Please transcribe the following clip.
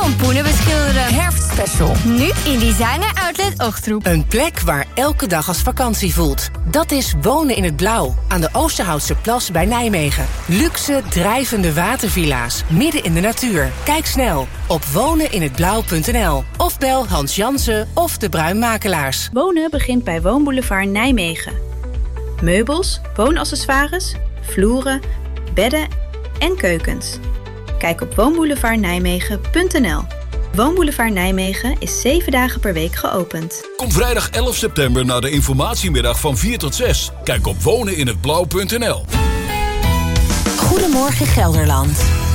Pompoenen beschilderen. Herfstspecial. Nu in Designer Outlet Ochtroep. Een plek waar elke dag als vakantie voelt. Dat is Wonen in het Blauw. Aan de Oosterhoutse Plas bij Nijmegen. Luxe, drijvende watervilla's. Midden in de natuur. Kijk snel op woneninhetblauw.nl. Of bel Hans Jansen of De Bruinmakelaars. Wonen begint bij Woonboulevard Nijmegen. Meubels, woonaccessoires, vloeren, bedden en keukens. Kijk op woonboulevardnijmegen.nl. Woonboulevard Nijmegen is 7 dagen per week geopend. Kom vrijdag 11 september naar de informatiemiddag van 4 tot 6. Kijk op woneninhetblauw.nl. Goedemorgen Gelderland.